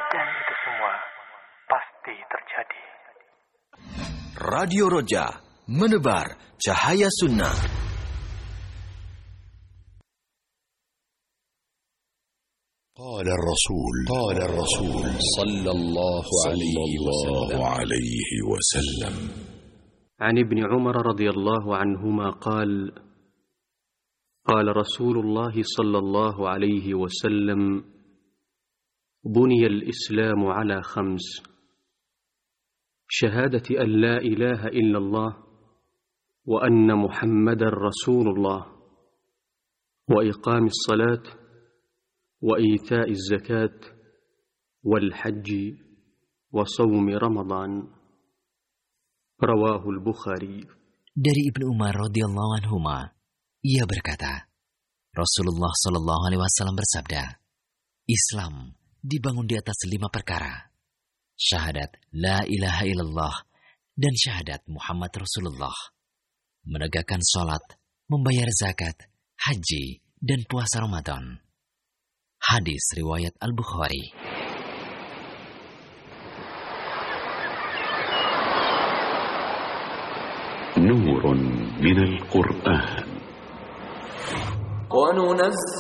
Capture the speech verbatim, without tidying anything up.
Dan itu semua pasti terjadi. Radio Roja, menebar cahaya sunnah. قال الرسول قال الرسول صلى الله عليه وسلم عن ابن عمر رضي الله عنهما قال قال رسول الله صلى الله عليه وسلم بني الإسلام على خمس: شهادة أن لا إله إلا الله وأن محمدا رسول الله وإقام الصلاة وإيتاء الزكاة والحج وصوم رمضان. رواه البخاري. Dari Ibnu Umar radhiyallahu anhuma, ia berkata, Rasulullah shallallahu alaihi wasallam bersabda, Islam dibangun di atas lima perkara: syahadat la ilaha illallah dan syahadat Muhammad Rasulullah, menegakkan sholat, membayar zakat, haji, dan puasa Ramadan. Hadis riwayat Al-Bukhari. نور من القرآن.